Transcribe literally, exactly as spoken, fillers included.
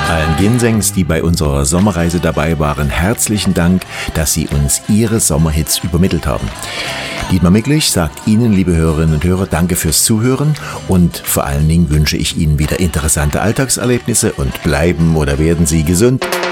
Allen Ginsengs, die bei unserer Sommerreise dabei waren, herzlichen Dank, dass Sie uns Ihre Sommerhits übermittelt haben. Dietmar Micklich sagt Ihnen, liebe Hörerinnen und Hörer, danke fürs Zuhören und vor allen Dingen wünsche ich Ihnen wieder interessante Alltagserlebnisse und bleiben oder werden Sie gesund.